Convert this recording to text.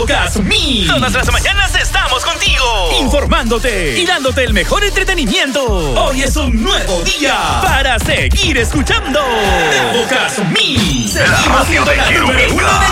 Bravo Gas Me. Todas las mañanas estamos contigo, informándote y dándote el mejor entretenimiento. Hoy es un nuevo día para seguir escuchando Bravo Gas Me. Seguimos siendo la número 1 de